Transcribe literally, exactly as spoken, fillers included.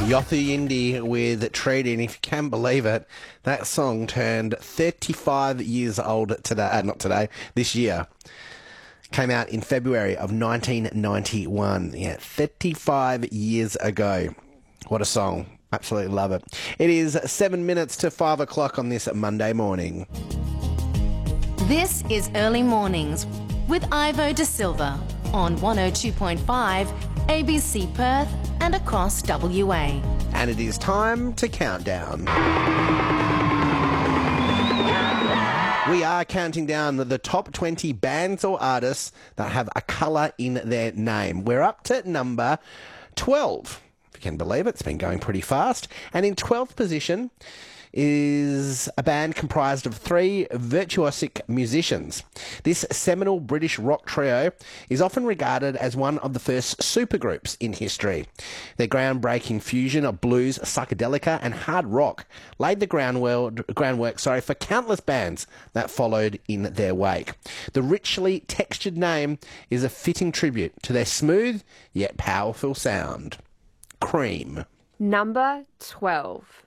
Yothu Yindi with Treaty, and if you can believe it, that song turned thirty-five years old today, uh, not today, this year. Came out in February of nineteen ninety-one. Yeah, thirty-five years ago. What a song. Absolutely love it. It is seven minutes to five o'clock on this Monday morning. This is Early Mornings with Ivo De Silva on one oh two point five A B C Perth and across W A. And it is time to count down. We are counting down the top twenty bands or artists that have a colour in their name. We're up to number twelve. If you can believe it, it's been going pretty fast. And in twelfth position is a band comprised of three virtuosic musicians. This seminal British rock trio is often regarded as one of the first supergroups in history. Their groundbreaking fusion of blues, psychedelica and hard rock laid the groundwork, groundwork sorry, for countless bands that followed in their wake. The richly textured name is a fitting tribute to their smooth yet powerful sound. Cream. Number twelve.